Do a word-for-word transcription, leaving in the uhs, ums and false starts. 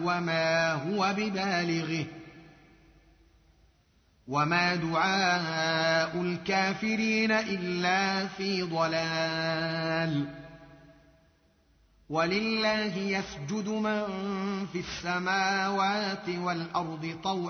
وما هو ببالغه وما دعاء الكافرين إلا في ضلال ولله يسجد من في السماوات والأرض طوعا